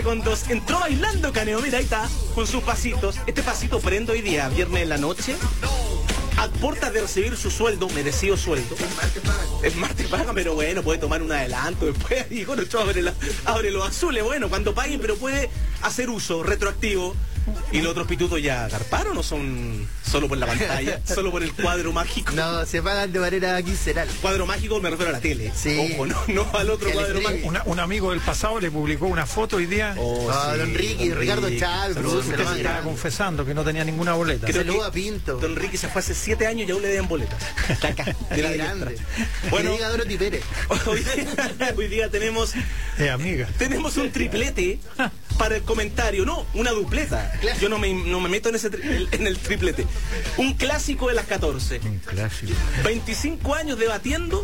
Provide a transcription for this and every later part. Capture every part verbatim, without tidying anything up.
Cuando entró bailando Caneo, mira, ahí está, con sus pasitos. Este pasito prendo hoy día, viernes en la noche. A puertas de recibir su sueldo, merecido sueldo. Es martes paga, pero bueno, puede tomar un adelanto después. Y bueno, yo abre, la, abre los azules, bueno, cuando paguen, pero puede hacer uso retroactivo. ¿Y los otros pitutos ya garparon o son solo por la pantalla? ¿Solo por el cuadro mágico? No, se pagan de manera quincenal. Cuadro mágico me refiero a la tele. Sí. Ojo, no, no al otro Que cuadro mágico. Una, un amigo del pasado le publicó una foto hoy día. Oh, Ah, sí, don Ricky, don Ricardo Ricky. Chávez, Saludos, produce, Usted lo más se estaba grande. confesando que no tenía ninguna boleta. Creo Saludos que a Pinto. Don Ricky se fue hace siete años y aún le deben boletas. Está acá, de Qué la grande. diestra. Bueno, Bueno, diga Dorothy Pérez. hoy día, hoy día tenemos, Eh, amiga. tenemos un triplete para el comentario. No, una dupleta. Yo no me, no me meto en, ese, tri- en el triplete. Un clásico de las catorce. Un clásico. veinticinco años debatiendo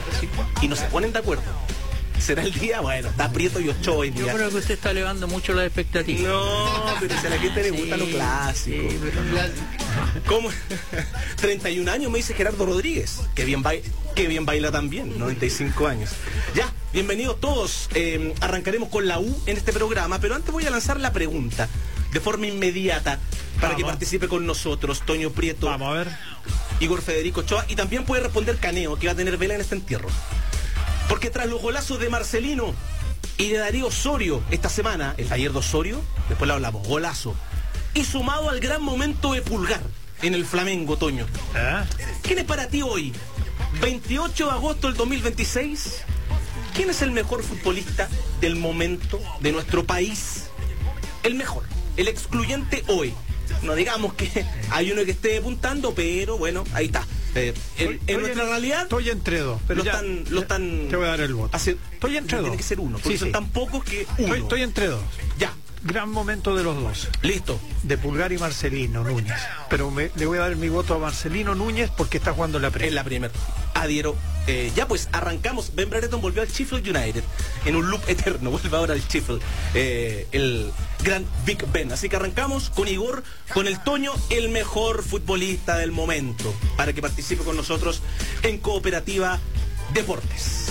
y no se ponen de acuerdo. ¿Será el día? Bueno, está Prieto y Ochoa hoy Yo día. creo que usted está elevando mucho las expectativas. No, pero si a la gente le gusta Sí, lo clásico. sí, pero no. ¿Cómo? treinta y un años me dice Gerardo Rodríguez. Qué bien, baila, qué bien baila también, noventa y cinco años. Ya, bienvenidos todos. Eh, arrancaremos con la U en este programa, pero antes voy a lanzar la pregunta de forma inmediata para Vamos. que participe con nosotros Toño Prieto, Vamos a ver. Igor Federico Ochoa, y también puede responder Caneo, que va a tener vela en este entierro. Porque tras los golazos de Marcelino y de Darío Osorio esta semana, el taller de Osorio, después lo hablamos, golazo, y sumado al gran momento de Pulgar en el Flamengo, Toño. ¿Ah? ¿Quién es para ti hoy, veintiocho de agosto del dos mil veintiséis? ¿Quién es el mejor futbolista del momento de nuestro país? El mejor, el excluyente hoy. No digamos que hay uno que esté depuntando, pero bueno, ahí está. Eh, en, en Estoy nuestra realidad Estoy entre dos. Pero lo ya- están, lo están Te voy a dar el voto. hace- Estoy entre tiene dos. que ser uno, porque Sí, son sí. tan pocos que uno. Estoy, estoy entre dos. Ya, Gran momento de los dos. listo. De Pulgar y Marcelino Núñez. Pero me- le voy a dar mi voto a Marcelino Núñez porque está jugando la En Premier. la primera. Adhiero. Eh, ya pues, arrancamos. Ben Brereton volvió al Sheffield United en un loop eterno. Vuelve ahora al Sheffield. Eh, el gran Big Ben. Así que arrancamos con Igor, con el Toño, el mejor futbolista del momento, para que participe con nosotros en Cooperativa Deportes.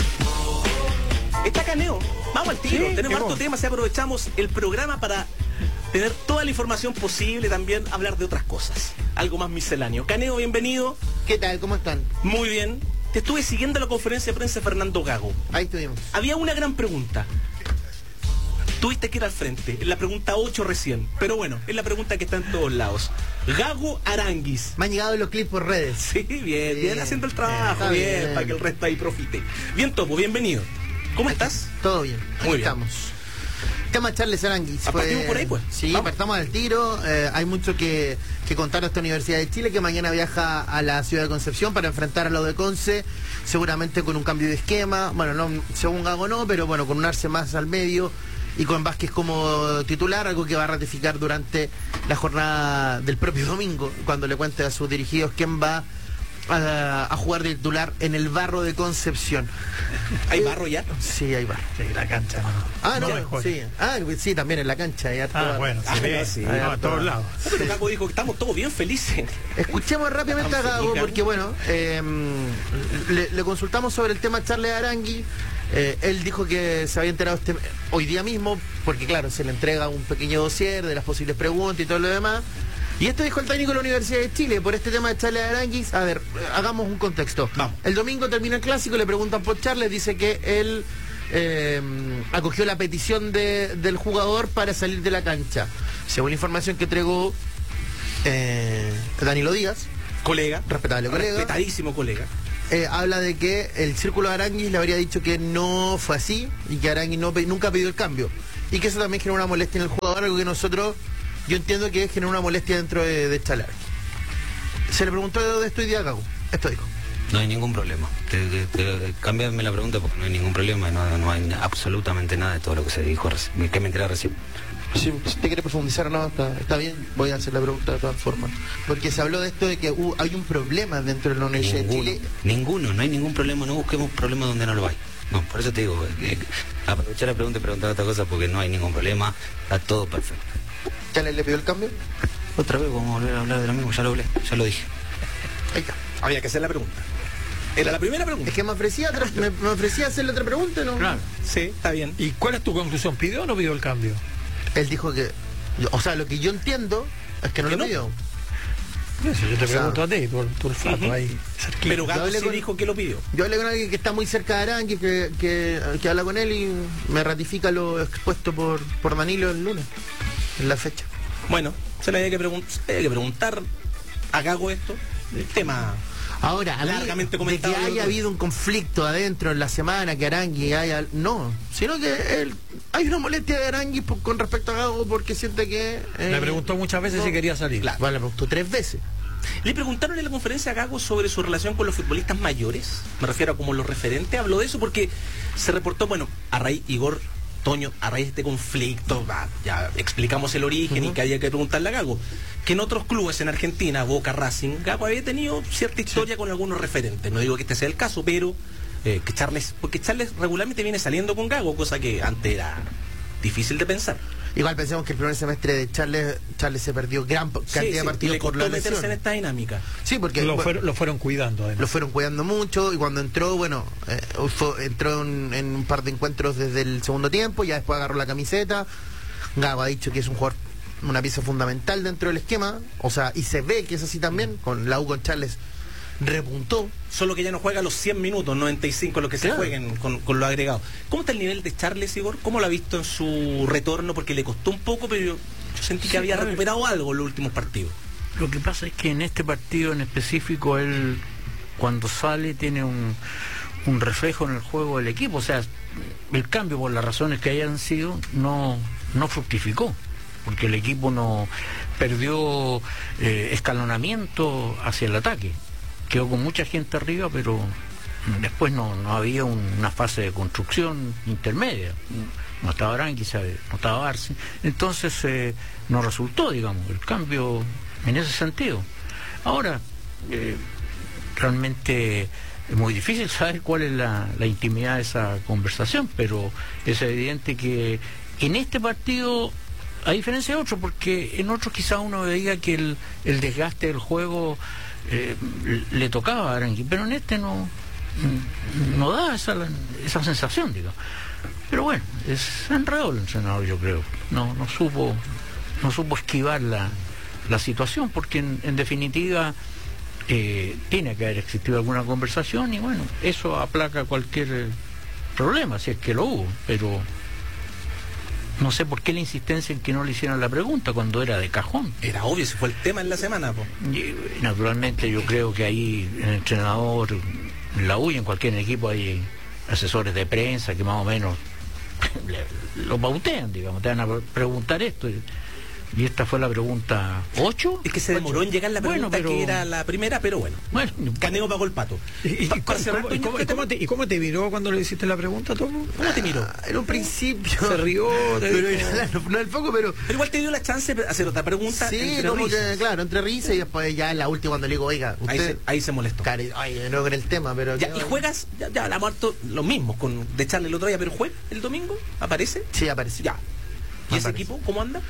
Está Caneo. Vamos al tiro. Sí, Tenemos qué harto bueno. tema, así aprovechamos el programa para tener toda la información posible, también hablar de otras cosas. Algo más misceláneo. Caneo, bienvenido. ¿Qué tal? ¿Cómo están? Muy bien. Te estuve siguiendo la conferencia de prensa de Fernando Gago. Ahí estuvimos. Había una gran pregunta. Tuviste que ir al frente. En la pregunta ocho recién. Pero bueno, es la pregunta que está en todos lados. Gago Aranguis. Me han llegado los clips por redes. Sí, bien, bien, Bien. haciendo el trabajo, Está bien, bien. para que el resto ahí profite. Bien, Topo, bienvenido. ¿Cómo estás? Todo bien. Aquí Muy bien. estamos. Tema Charles Aranguis. Ah, partimos por ahí, pues. Sí, Vamos. partamos al tiro. Eh, hay mucho que, que contar a esta Universidad de Chile, que mañana viaja a la ciudad de Concepción para enfrentar a lo de Conce, seguramente con un cambio de esquema. Bueno, no, según Gago no, pero bueno, con un Arce más al medio y con Vázquez como titular, algo que va a ratificar durante la jornada del propio domingo, cuando le cuente a sus dirigidos quién va a, a jugar de titular en el Barro de Concepción. ¿Hay barro ya? Sí, ahí va. Sí, la cancha. No. Ah, no, No mejor. sí. Ah, sí, también en la cancha. hay harto Ah, barro. bueno, Ah, se ve. sí. No, a todos lados. No, pero Gago dijo que estamos todos bien felices. Escuchemos rápidamente a Gago, porque bueno, eh, le, le consultamos sobre el tema Charles Arangui. Eh, él dijo que se había enterado este, hoy día mismo, porque claro, se le entrega un pequeño dossier de las posibles preguntas y todo lo demás. Y esto dijo el técnico de la Universidad de Chile por este tema de Charles Aranguis. A ver, hagamos un contexto. Vamos. El domingo termina el clásico, le preguntan por Charles, dice que él eh, acogió la petición de- del jugador para salir de la cancha. Según la información que entregó eh, Danilo Díaz, Colega. respetable colega, Respetadísimo colega. eh, habla de que el círculo de Aranguis le habría dicho que no fue así y que Aranguis no, pe- nunca pidió el cambio. Y que eso también genera una molestia en el jugador, algo que nosotros, yo entiendo que genera una molestia dentro de, de Charles Aranguis. Se le preguntó de esto y día a Gago. Esto dijo. No hay ningún problema. Te, te, te- cámbiame la pregunta porque no hay ningún problema. No, no hay absolutamente nada de todo lo que se dijo reci- que me enteré recién. Si, si te quiere profundizar o no, está, está bien. Voy a hacer la pregunta de todas formas. Porque se habló de esto de que uh, hay un problema dentro de la Universidad de Ninguno, Chile. ninguno, no hay ningún problema. No busquemos problemas donde no lo hay. No, por eso te digo, eh, aprovechar la pregunta y preguntar otra cosa porque no hay ningún problema. Está todo perfecto. ¿Charles le pidió el cambio? Otra vez vamos a volver a hablar de lo mismo. Ya lo hablé, ya lo dije. Ahí está. Había que hacer la pregunta. Era la primera pregunta. Es que me ofrecía, otra- me, me ofrecía hacerle otra pregunta, ¿no? Claro. Sí, está bien. ¿Y cuál es tu conclusión? ¿Pidió o no pidió el cambio? Él dijo que, o sea, lo que yo entiendo es que no ¿Que lo no? pidió. Eso yo te O sea, pregunto a ti, tu, tu olfato Ujú. ahí, cerquita. Pero Gago Yo hablé sí con- dijo que lo pidió. Yo hablé con alguien que está muy cerca de Arangui, que, que, que habla con él y me ratifica lo expuesto por, por Danilo el lunes, en la fecha. Bueno, se le había que, pregun- se le había que preguntar a Gago esto. El tema. Ahora, a mí, Largamente de comentado que el haya otro. habido un conflicto adentro en la semana, que Arangui haya... No, sino que él, hay una molestia de Arangui por- con respecto a Gago porque siente que... eh, Me preguntó muchas veces no. si quería salir. Claro. Bueno, le preguntó tres veces. Le preguntaron en la conferencia a Gago sobre su relación con los futbolistas mayores. Me refiero a como los referentes. Habló de eso porque se reportó, bueno, a raíz, Igor, Toño, a raíz de este conflicto, va, ya explicamos el origen y que había que preguntarle a Gago, que en otros clubes en Argentina, Boca, Racing, Gago había tenido cierta historia con algunos referentes. No digo que este sea el caso, pero eh, que Charles, porque Charles regularmente viene saliendo con Gago, cosa que antes era difícil de pensar. Igual pensemos que el primer semestre de Charles, Charles se perdió gran po- cantidad Sí, de sí, y partidos le por costó la meterse lesión. en esta dinámica. Sí, porque Lo bueno, fueron, lo fueron cuidando además. lo fueron cuidando mucho y cuando entró, bueno, eh, fue- entró en, en un par de encuentros desde el segundo tiempo, ya después agarró la camiseta. Gago ha dicho que es un jugador, una pieza fundamental dentro del esquema, o sea, y se ve que es así también, con la U con Charles repuntó. Solo que ya no juega los cien minutos, noventa y cinco, los que se Claro. jueguen con, con lo agregado. ¿Cómo está el nivel de Charles, Igor? ¿Cómo lo ha visto en su retorno? Porque le costó un poco, pero yo, yo sentí que Sí, había a ver. recuperado algo en los últimos partidos. Lo que pasa es que en este partido en específico él cuando sale tiene un, un reflejo en el juego del equipo, o sea, el cambio por las razones que hayan sido no, no fructificó, porque el equipo no perdió eh, escalonamiento hacia el ataque, quedó con mucha gente arriba, pero después no, no había un- una fase de construcción intermedia. No estaba Arangui, ¿sabe? No estaba Arce. Entonces eh, no resultó, digamos, el cambio en ese sentido. Ahora, eh, realmente es muy difícil saber cuál es la, la intimidad de esa conversación, pero es evidente que en este partido, a diferencia de otros, porque en otros quizá uno veía que el, el desgaste del juego eh, le tocaba a Arangui, pero en este no, no da esa, esa sensación, digamos. Pero bueno, es enredado el entrenador, yo creo. No, no supo, no supo esquivar la, la situación, porque en, en definitiva eh, tiene que haber existido alguna conversación y bueno, eso aplaca cualquier eh, problema, si es que lo hubo, pero no sé por qué la insistencia en que no le hicieran la pregunta cuando era de cajón. Era obvio, ese fue el tema en la semana, po. Y, naturalmente yo creo que ahí el entrenador, en la U y en cualquier equipo hay asesores de prensa que más o menos le- lo pautean, digamos, te van a preguntar esto. Y, y esta fue la pregunta ocho. Es que se demoró en llegar la pregunta Bueno, pero- que era la primera, pero bueno. Bueno, Caneo pagó el pato. ¿Y, y- Pa- y para cómo, cerrar, cómo- y Toño, cómo- ¿qué y cómo te, y cómo te miró cuando le hiciste la pregunta, Tomo? ¿Cómo te miró? Ah, en un principio. Se rió, te pero dijo- no, no el foco, pero. Pero igual te dio la chance de hacer otra pregunta. Sí, entre como risas. que, claro, entre risas y después ya en la última cuando le digo, oiga, Ahí usted. se, ahí se molestó. Cari- ay, no con el tema, pero. Ya, y juegas, ya, ya la ha muerto lo mismo con de echarle el otro día, pero juega el domingo, aparece. Sí, apareció. Ya. ¿Y ese Aparece. equipo cómo anda?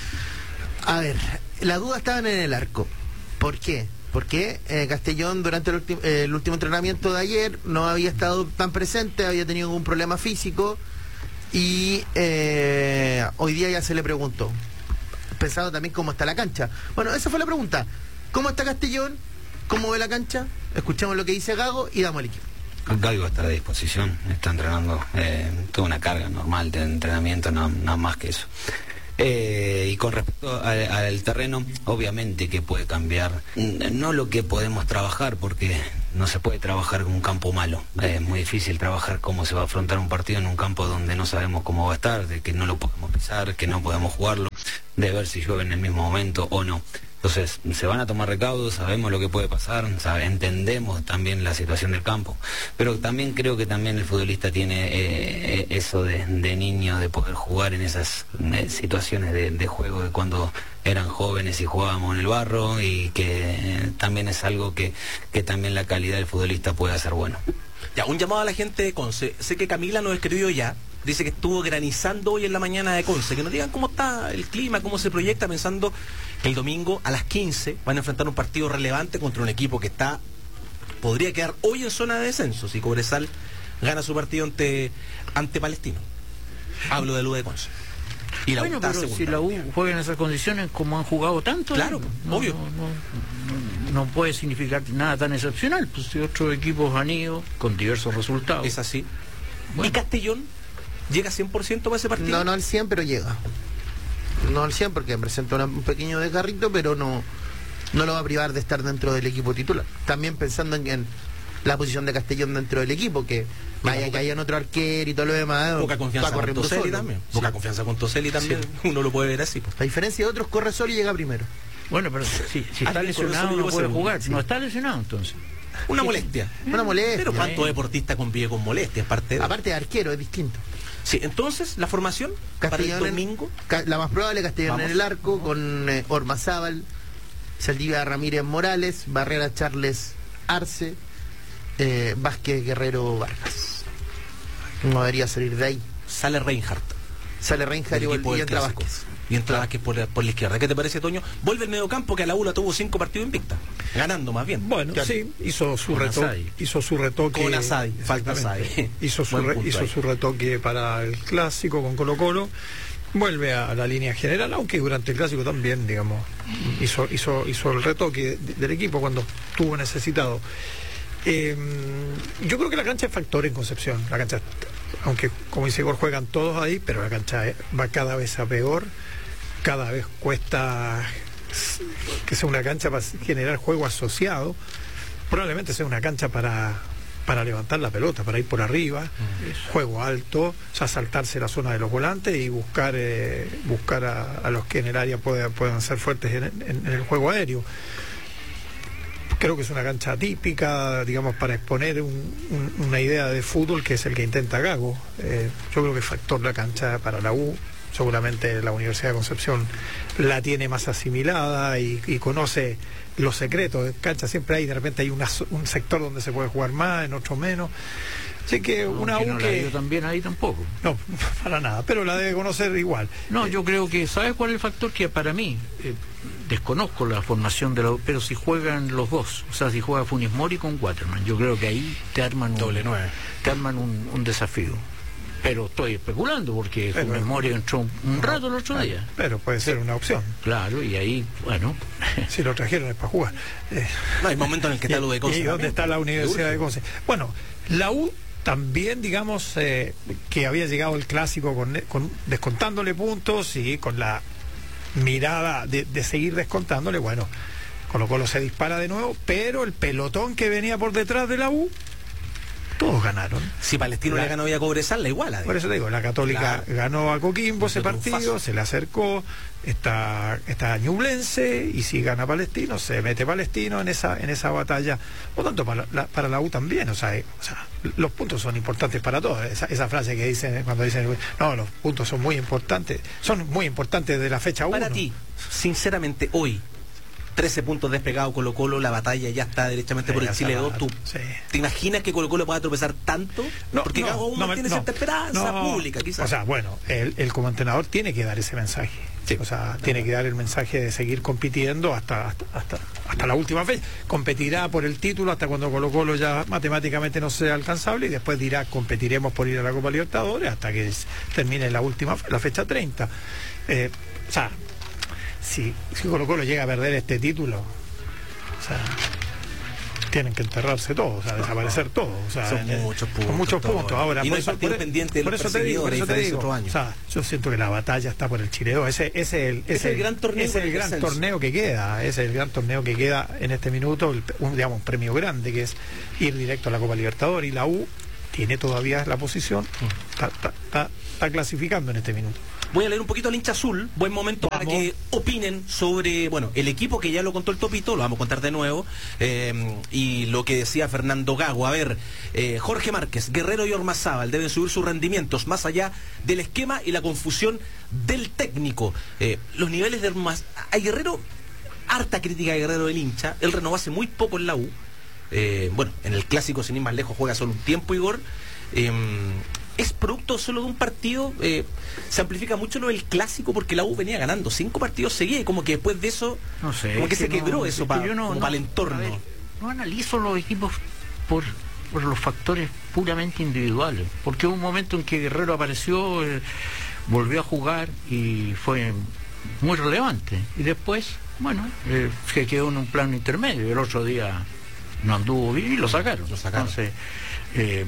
A ver, las dudas estaban en el arco. ¿Por qué? Porque eh, Castellón durante el, ulti- eh, el último entrenamiento de ayer no había estado tan presente, había tenido algún problema físico y eh, hoy día ya se le preguntó, pensando también cómo está la cancha. Bueno, esa fue la pregunta. ¿Cómo está Castellón? ¿Cómo ve la cancha? Escuchemos lo que dice Gago y damos el equipo. Gago va a estar a disposición, está entrenando eh, toda una carga normal de entrenamiento, no- nada más que eso. Eh, y con respecto al, al terreno, obviamente que puede cambiar, N- no lo que podemos trabajar, porque no se puede trabajar en un campo malo, Eh, es muy difícil trabajar cómo se va a afrontar un partido en un campo donde no sabemos cómo va a estar, de que no lo podemos pisar, que no podemos jugarlo, de ver si llueve en el mismo momento o no. Entonces, se van a tomar recaudos, sabemos lo que puede pasar, sabe- entendemos también la situación del campo, pero también creo que también el futbolista tiene eh, eh, eso de, de niño, de poder jugar en esas eh, situaciones de, de juego de cuando eran jóvenes y jugábamos en el barro, y que eh, también es algo que, que también la calidad del futbolista puede hacer bueno. Ya, un llamado a la gente de Conce. Sé que Camila nos escribió ya. Dice que estuvo granizando hoy en la mañana de Conce. Que nos digan cómo está el clima, cómo se proyecta, pensando que el domingo a las quince van a enfrentar un partido relevante contra un equipo que está podría quedar hoy en zona de descenso si Cobresal gana su partido ante, ante Palestino. Hablo de la U de Conce. Y la bueno, U está pero segunda. si la U juega en esas condiciones como han jugado tanto, Claro, no, obvio. No, no, no, no puede significar nada tan excepcional. Pues si otros equipos han ido con diversos resultados. Es así. Bueno. ¿Y Castellón llega cien por ciento para ese partido? No, no al cien, pero llega. No al cien porque presenta una- un pequeño desgarrito, pero no, no lo va a privar de estar dentro del equipo titular. También pensando en, en la posición de Castellón dentro del equipo, que vaya poca- que haya en otro arquero y todo lo demás. Poca confianza va con corriendo Toselli solo. también. Sí. Poca confianza con Toselli también. Uno lo puede ver así. Pues. A diferencia de otros, corre solo y llega primero. Bueno, pero si, si está Alguien lesionado con eso no llegó puede segundo. jugar. Sí. No está lesionado entonces. Una molestia. Una molestia. Pero ¿cuánto Eh. deportista convive con molestias? Aparte de... Aparte de arquero, es distinto. Sí, entonces, la formación para el Castellón en- domingo. Ca- la más probable, Castellón Vamos. en el arco, con eh, Ormazábal, Saldivia Ramírez Morales, Barrera Charles Arce, eh, Vázquez Guerrero Vargas. No debería salir de ahí. Sale Reinhardt. Sale Reinhardt del y, equipo y del entra Clásico. Vázquez. Y entra Vázquez por la, por la izquierda. ¿Qué te parece, Toño? Vuelve el mediocampo, que a la U la tuvo cinco partidos invicta. Ganando más bien. Bueno, Claro. sí, hizo su Con retoque, Asadi. hizo su retoque. Con Asadi, falta exactamente. Asadi. Hizo su Buen re- punto hizo ahí. su retoque para el clásico con Colo Colo. Vuelve a la línea general, aunque durante el clásico también, digamos, hizo, hizo, hizo el retoque de- del equipo cuando estuvo necesitado. Eh, yo creo que la cancha es factor en Concepción. La cancha, aunque como dice Igor, juegan todos ahí, pero la cancha eh, va cada vez a peor. Cada vez cuesta que sea una cancha para generar juego asociado. Probablemente sea una cancha para, para levantar la pelota, para ir por arriba, juego alto, o sea, saltarse la zona de los volantes y buscar eh, buscar a, a los que en el área puedan, puedan ser fuertes en, en- en el juego aéreo. Creo que es una cancha típica, digamos, para exponer un- un- una idea de fútbol que es el que intenta Gago. Eh, yo creo que es factor la cancha para la U. Seguramente la Universidad de Concepción la tiene más asimilada y, y conoce los secretos de cancha. Siempre hay, de repente hay una zo- un sector donde se puede jugar más, en otro menos. Así que una Aunque U no la ha que... ido también ahí tampoco. No, para nada, pero la debe conocer igual. No, yo creo que, ¿sabes cuál es el factor? Que para mí, eh, desconozco la formación de la U, pero si juegan los dos, o sea, si juega Funes Mori con Waterman, yo creo que ahí te arman un, Doble nueve. te arman un, un desafío. Pero estoy especulando porque Pero- Funes Mori entró un, un rato el otro día. Pero puede ser una opción. Claro, y ahí, bueno, Si lo trajeron es para jugar. Eh, No, hay momentos en el que está lo de ¿Y Conce. dónde también. está la Universidad de Conce? Bueno, la U también, digamos, eh, que había llegado el clásico con, con- descontándole puntos y con la mirada de, de seguir descontándole, bueno, Colo Colo se dispara de nuevo, pero el pelotón que venía por detrás de la U, todos ganaron. Si Palestino La- le ganó hoy a Cobresal, la iguala. Por eso te digo, la Católica Claro. ganó a Coquimbo ese Otro partido, triunfazo. se le acercó, está, está Ñublense, y si gana Palestino, se mete Palestino en esa, en esa batalla. Por tanto, para la, para la U también, o sea, eh, o sea, los puntos son importantes para todos. Esa, esa frase que dicen cuando dicen, no, los puntos son muy importantes, son muy importantes de la fecha uno. Para ti, sinceramente, hoy, trece puntos despegados Colo Colo, la batalla ya está derechamente Sí, por el ya Chile está, dos. ¿Tú sí. te imaginas que Colo Colo pueda tropezar tanto? No, Porque no, Gago aún no, tiene no, cierta esperanza no. pública, quizás. O sea, bueno, él, él como entrenador tiene que dar ese mensaje. Sí. O sea, tiene que dar el mensaje de seguir compitiendo hasta, hasta, hasta, hasta la última fecha. Competirá por el título hasta cuando Colo Colo ya matemáticamente no sea alcanzable, y después dirá competiremos por ir a la Copa Libertadores hasta que s- termine la última fe- la fecha treinta. Eh, o sea, si, si Colo Colo llega a perder este título, o sea, tienen que enterrarse todos, o sea, desaparecer todos. O sea, Son en- muchos son puntos, muchos todo. puntos. Ahora, Y no por hay eso, partido por, pendiente del por eso te digo, perseguidor, por a eso te diferencia de digo. otros años. O sea, yo siento que la batalla está por el Chile dos. Ese, ese es el, ese Es el gran torneo ese por es el el gran descenso. torneo que queda. Ese es el gran torneo que queda en este minuto, el- un, digamos, un premio grande, que es ir directo a la Copa Libertadores. Y la U tiene todavía la posición, está, está- está- está clasificando en este minuto. Voy a leer un poquito al hincha azul. Buen momento para Vamos. que opinen sobre, bueno, el equipo que ya lo contó el Topito, lo vamos a contar de nuevo, eh, y lo que decía Fernando Gago. A ver, eh, Jorge Márquez, Guerrero y Ormazábal deben subir sus rendimientos más allá del esquema y la confusión del técnico. Eh, los niveles de Ormazábal... Hay Guerrero, harta crítica de Guerrero del hincha. Él renovó hace muy poco en la U. Eh, bueno, en el clásico, sin ir más lejos, juega solo un tiempo, Igor. Eh, ¿Es producto solo de un partido? Eh, se amplifica mucho lo del clásico porque la U venía ganando cinco partidos seguidos y como que después de eso, no sé. como que es se no- quebró es eso que para yo no- no- el entorno. a ver, no analizo los equipos por, por los factores puramente individuales, porque hubo un momento en que Guerrero apareció, eh, volvió a jugar y fue muy relevante, y después, bueno, eh, se quedó en un plano intermedio. El otro día no anduvo bien y lo sacaron. Lo sacaron. Entonces, eh,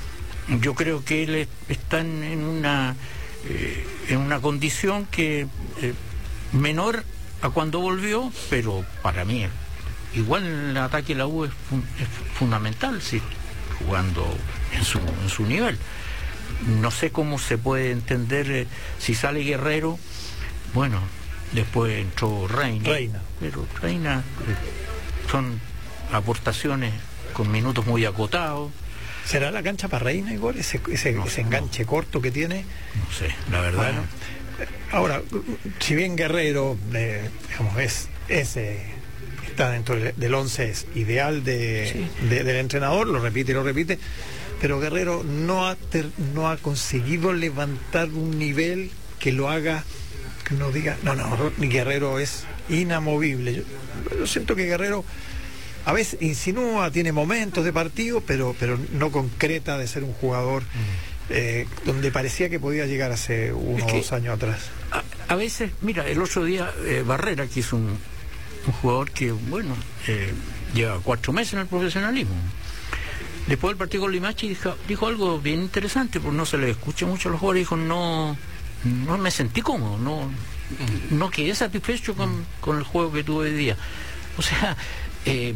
yo creo que él es- está en en una eh, en una condición que eh, menor a cuando volvió, pero para mí igual el ataque de la U es, fun- es fundamental, sí, jugando en su en su nivel. No sé cómo se puede entender eh, si sale Guerrero, bueno, después entró Reina, Reina. pero Reina eh, son aportaciones con minutos muy acotados. ¿Será la cancha para Reina, Igor? Ese, ese, No, ese enganche corto que tiene. No sé, la verdad. Bueno, ahora, si bien Guerrero, eh, digamos, es, es, eh, está dentro del del once es ideal de, Sí. de- del entrenador, lo repite y lo repite, pero Guerrero no ha, ter- no ha conseguido levantar un nivel que lo haga, que uno diga, no, no, Guerrero es inamovible. Yo, yo siento que Guerrero a veces insinúa, tiene momentos de partido, pero, pero no concreta de ser un jugador eh, donde parecía que podía llegar hace uno Es o que- dos años atrás. A, a veces, mira, el otro día eh, Barrera, que es un, un jugador que, bueno, eh, lleva cuatro meses en el profesionalismo. Después del partido con Limache dijo, dijo algo bien interesante, porque no se le escucha mucho a los jugadores, dijo, no, no me sentí cómodo, no, no quedé satisfecho con, con el juego que tuve hoy día. O sea, eh,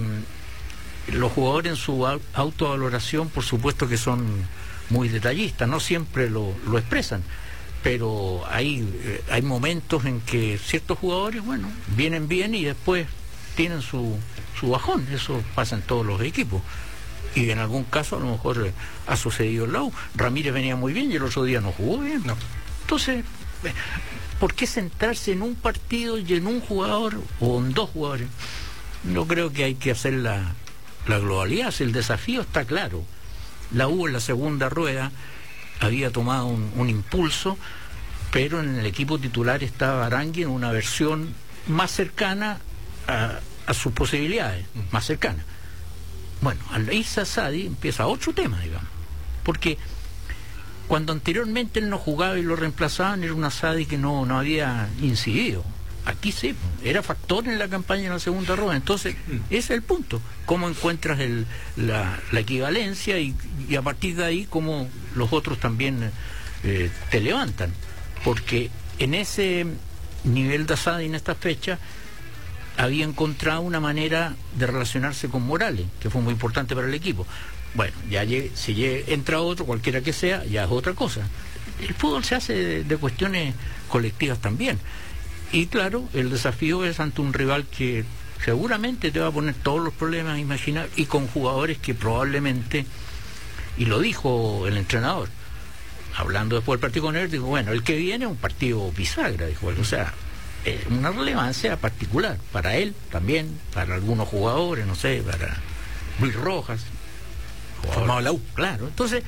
los jugadores en su au- autovaloración, por supuesto que son muy detallistas, no siempre lo, lo expresan, pero hay, eh, hay momentos en que ciertos jugadores, bueno, vienen bien y después tienen su, su bajón. Eso pasa en todos los equipos. Y en algún caso a lo mejor eh, ha sucedido en la U. Ramírez venía muy bien y el otro día no jugó bien. No. Entonces, eh, ¿por qué centrarse en un partido y en un jugador o en dos jugadores? Yo creo que hay que hacer la, la globalidad. Si el desafío está claro. La U en la segunda rueda había tomado un, un impulso, pero en el equipo titular estaba Arangui en una versión más cercana a, a sus posibilidades, más cercana. Bueno, al irse a Sadi empieza otro tema, digamos, porque cuando anteriormente él no jugaba y lo reemplazaban, era una Sadi que no, no había incidido. Aquí sí, era factor en la campaña en la segunda rueda. Entonces, ese es el punto. ¿Cómo encuentras el, la, la equivalencia y, y a partir de ahí cómo los otros también eh, te levantan? Porque en ese nivel de Asadi en esta fecha había encontrado una manera de relacionarse con Morales, que fue muy importante para el equipo. Bueno, ya llegue, si llegue, entra otro, cualquiera que sea, ya es otra cosa. El fútbol se hace de, de cuestiones colectivas también. Y claro, el desafío es ante un rival que seguramente te va a poner todos los problemas imaginables y con jugadores que probablemente, y lo dijo el entrenador, hablando después del partido con él, dijo, bueno, el que viene es un partido bisagra, dijo él, o sea, eh, una relevancia particular para él también, para algunos jugadores, no sé, para Luis Rojas, jugador, Formado en la U. claro, entonces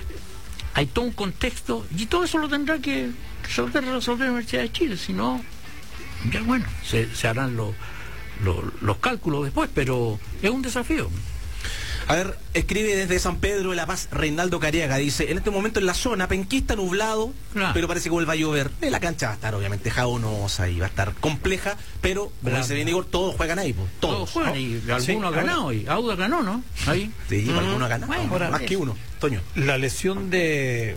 hay todo un contexto y todo eso lo tendrá que resolver, resolver la Universidad de Chile, si no, ya bueno, se, se harán los, los, los cálculos después, pero es un desafío. A ver, escribe desde San Pedro de la Paz Reinaldo Cariaga, dice, en este momento en la zona, penquista nublado, Claro. pero parece que vuelva a llover. Eh, La cancha va a estar obviamente jabonosa y va a estar compleja, pero como Blanda. dice bien Igor, todos juegan ahí, pues, todos. Todos juegan y Sí, alguno ha ahora- ganado y Auda ganó, ¿no? Ahí. Sí, Mm. alguno ha ganado, Bueno, más ahora que es- uno, Toño. La lesión de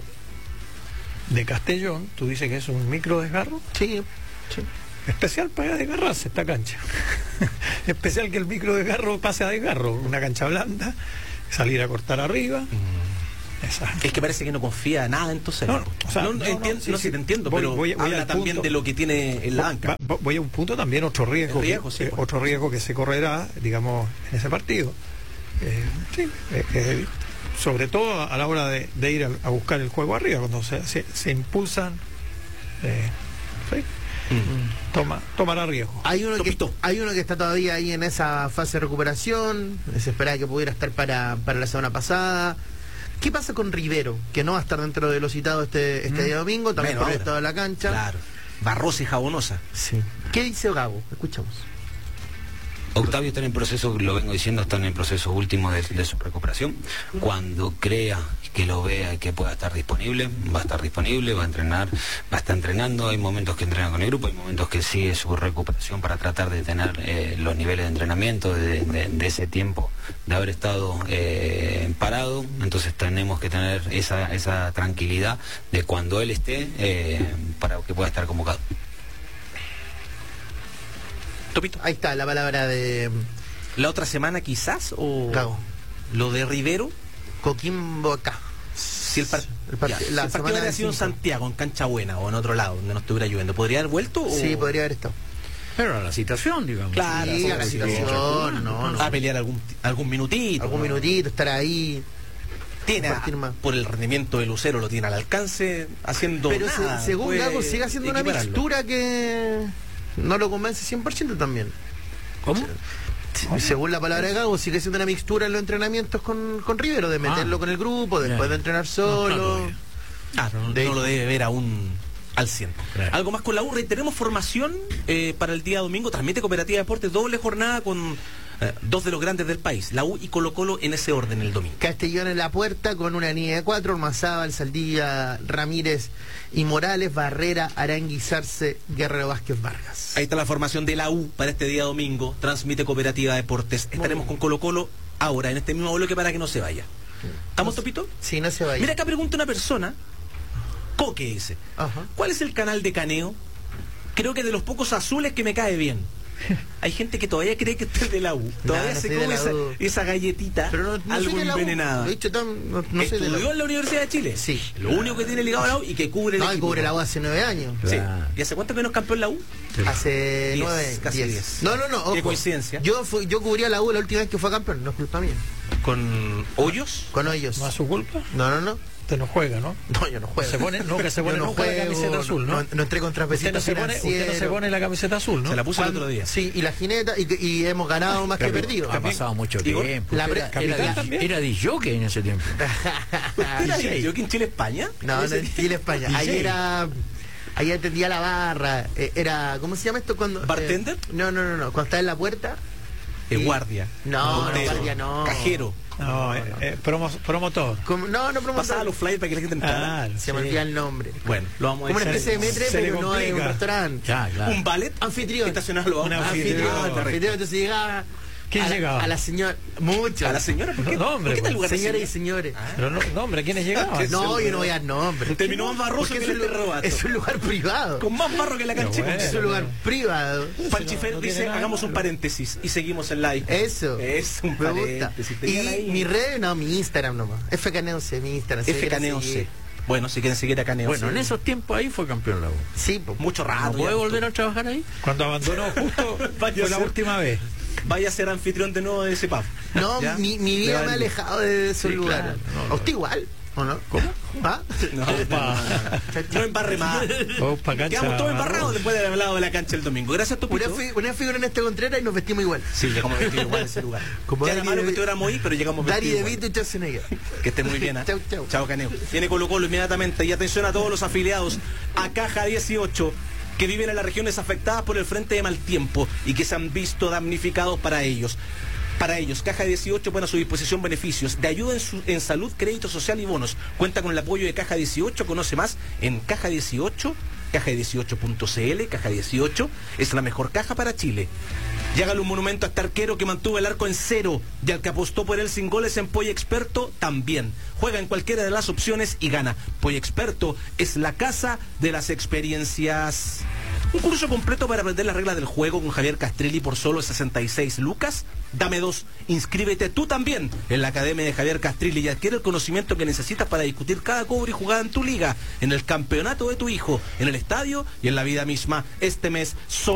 de Castellón, tú dices que es un micro desgarro. Sí, sí. Especial para desgarrarse esta cancha. Especial que el micro desgarro pase a desgarro. Una cancha blanda, salir a cortar arriba. Esa. Es que parece que no confía nada entonces. No, no, o sea, no, no, no, entiendo, sí, no, sí. sí te entiendo, Voy- pero voy- voy habla al también punto. de lo que tiene en la banca. Va- va- voy a un punto también, otro riesgo, El riesgo, que, sí, eh, pues. otro riesgo que se correrá, digamos, en ese partido. Eh, sí, eh, eh, sobre todo a, a la hora de, de ir a, a buscar el juego arriba, cuando se, se, se impulsan, eh, sí, Mm. toma, tomará riesgo. Hay uno, que, Topito. hay uno que está todavía ahí en esa fase de recuperación. Se esperaba que pudiera estar para, para la semana pasada. ¿Qué pasa con Rivero? Que no va a estar dentro de lo citado este, este Mm. día domingo, también Bueno, por el ahora. estado de la cancha. Claro, barrosa y jabonosa. Sí. ¿Qué dice Gabo? Escuchamos. Octavio está en el proceso, lo vengo diciendo, está en el proceso último de, de su recuperación. Cuando crea que lo vea y que pueda estar disponible, va a estar disponible, va a entrenar, va a estar entrenando. Hay momentos que entrena con el grupo, hay momentos que sigue su recuperación para tratar de tener eh, los niveles de entrenamiento de, de, de ese tiempo de haber estado eh, parado. Entonces tenemos que tener esa, esa tranquilidad de cuando él esté eh, para que pueda estar convocado. Topito. Ahí está la palabra de ¿La otra semana quizás? ¿O Gago. lo de Rivero? Coquimbo acá. Si el, par El part- ya, si la el partido semana hubiera del sido en cinco. Santiago, en Cancha Buena o en otro lado donde no estuviera lloviendo, ¿podría haber vuelto? O... Sí, podría haber estado. Pero a la citación, digamos. Claro, Sí, sí, a la sí, situación, no, no. a pelear algún, algún minutito. Algún ¿no? minutito, estar ahí. Tiene, compartir a- más. por el rendimiento de Lucero, lo tiene al alcance, haciendo Pero nada. se- según puede Gago sigue haciendo una equipararlo. mixtura que no lo convence cien por ciento también. ¿Cómo? Sí, según la palabra de Gago, sigue siendo una mixtura en los entrenamientos con, con Rivero, de meterlo Ah. con el grupo, después Ya. de entrenar No, solo. claro, Ah, no, De- no lo debe ver aún al cien. Claro. Algo más con la U. Tenemos formación eh, para el día domingo. Transmite Cooperativa de Deportes, doble jornada con eh, dos de los grandes del país, la U y Colo Colo, en ese orden el domingo. Castellón en la puerta con una línea de cuatro, Ormazábal, Saldivia, Ramírez y Morales, Barrera, Aranguizarse, Guerrero Vázquez, Vargas. Ahí está la formación de la U para este día domingo. Transmite Cooperativa de Deportes. Estaremos con Colo Colo ahora, en este mismo bloque, para que no se vaya. ¿Estamos, Topito? Sí, no se vaya. Mira, acá pregunta una persona, Coque dice, Ajá. ¿cuál es el canal de Caneo? Creo que de los pocos azules que me cae bien. Hay gente que todavía cree que este es el de la U. Todavía no se soy de come la esa, U. esa galletita, Pero no, no algo soy de la U. envenenada. Lo he dicho tan- no, no soy de la Estudió U. en la Universidad de Chile. Sí. Lo único que tiene ligado a la U y que cubre el No, y equipo. cubre la U hace nueve años. Sí. Claro. ¿Y hace cuánto que no es campeón la U? Hace Diez, nueve, casi diez. diez. No, no, no. Qué Ojo. coincidencia. Yo fui, yo cubría la U la última vez que fue campeón, no es culpa mía. ¿Con Hoyos? Con ellos. ¿No es su culpa? No, no, no. Usted no juega, ¿no? No, yo no juego. Se pone- nunca se pone Yo nunca la camiseta azul, ¿no? No, no entré con Usted no, trapecitos se pone, usted no se financieros. pone la camiseta azul, ¿no? Se la puse el Cuando- otro día. Sí, y la jineta, y, y hemos ganado más que Pero perdido. Ha pasado mucho Igor, tiempo. la Usted pre- era, capitán era, también. era disjockey en ese tiempo. ¿Usted era yo que en Chile, España? No, no en Chile, España. Ahí era. Ahí atendía la barra. eh, Era. ¿Cómo se llama esto cuando? eh, ¿Bartender? no, no, no, no. Cuando está en la puerta. El Y- guardia. No, no, Portero, guardia no. Cajero. No, eh, eh, promo- promotor. como- no, no, promotor. Pasaba los flyers para que la gente entrara. Ah, Se me sí. olvida el nombre. Bueno, lo vamos a Como una decir. especie de metre, se le pero no es un complica. restaurante. Ya, claro. Un ballet Anfitrión. estacionado Un a anfitrión, Anfitrión, correcto. anfitrión, entonces llegaba. ¿Quién a la- llegaba? A la señora. Mucho. a la señora. ¿Por qué? No, hombre, ¿Por qué tal pues. lugar de Señoras y señora? señores. Pero no, no, hombre, ¿quiénes llegaban? No, yo no voy a dar nombre. Terminó más barroso Porque que es el un, terrobato. es un lugar privado. Con más barro que la cancha. Pero bueno. Es un lugar privado. Panchifer No, no dice, tiene nada hagamos un malo. paréntesis y seguimos en live. Eso. Es un Me gusta. paréntesis. Tenían ahí- Y mi red, no, mi Instagram nomás. F K N O C, mi Instagram. si F quieren K N O C. seguir. Bueno, si quieren seguir a Caneo. Bueno, en esos tiempos ahí fue campeón la U. Sí, pues. Mucho ¿No rato. puede ya. volver a trabajar ahí? Cuando abandonó justo Vaya fue a la ser. última vez. Vaya a ser anfitrión de nuevo de ese pub. No, ¿Ya? mi, mi vida Le me ha vale. alejado de esos Sí, lugares. claro. ¿A usted igual? ¿O no? ¿Cómo? ¿Ah? No, Opa. no embarre más. Opa, cancha. Quedamos todos embarrados después de haber hablado de la cancha el domingo. Gracias, Una, Topito. fi- una figura en este Contreras y nos vestimos igual. Sí, llegamos vestidos igual en ese lugar. Como ya era Dari malo de- que estuviéramos ahí, pero llegamos Dari vestidos de igual. Vito y Schwarzenegger. Que esté muy bien. ¿eh? Chau, chau. Chao, Caneo. Viene Colo Colo inmediatamente. Y atención a todos los afiliados a Caja dieciocho que viven en las regiones afectadas por el frente de mal tiempo y que se han visto damnificados para ellos. Para ellos, Caja dieciocho pone a su disposición beneficios de ayuda en, su- en salud, crédito social y bonos. Cuenta con el apoyo de Caja dieciocho. Conoce más en Caja dieciocho, caja dieciocho punto c l. Caja dieciocho es la mejor caja para Chile. Y hágale un monumento a este arquero que mantuvo el arco en cero y al que apostó por él sin goles en Poy Experto también. Juega en cualquiera de las opciones y gana. Poy Experto es la casa de las experiencias. Un curso completo para aprender las reglas del juego con Javier Castrilli por solo sesenta y seis lucas. Dame dos. Inscríbete tú también en la Academia de Javier Castrilli y adquiere el conocimiento que necesitas para discutir cada cobro y jugada en tu liga, en el campeonato de tu hijo, en el estadio y en la vida misma. Este mes solo